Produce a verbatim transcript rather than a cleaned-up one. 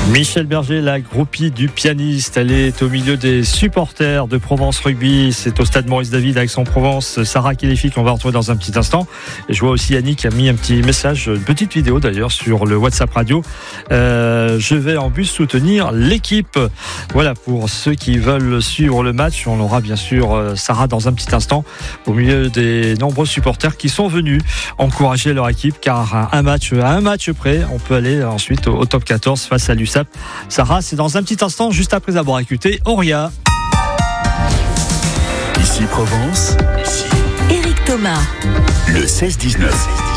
Michel Berger, la groupie du pianiste, elle est au milieu des supporters de Provence Rugby. C'est au stade Maurice David à Aix-en-Provence. Sarah Kéléfi qu'on va retrouver dans un petit instant. Et je vois aussi Yannick qui a mis un petit message, une petite vidéo d'ailleurs sur le WhatsApp Radio. Euh, je vais en bus soutenir l'équipe. Voilà, pour ceux qui veulent suivre le match, on aura bien sûr Sarah dans un petit instant au milieu des nombreux supporters qui sont venus encourager leur équipe, car à un match, à un match près, on peut aller ensuite au top quatorze face à l'U S A P. Sarah, c'est dans un petit instant, juste après avoir écouté Auria. Ici Provence, ici Éric Thomas, le seize dix-neuf.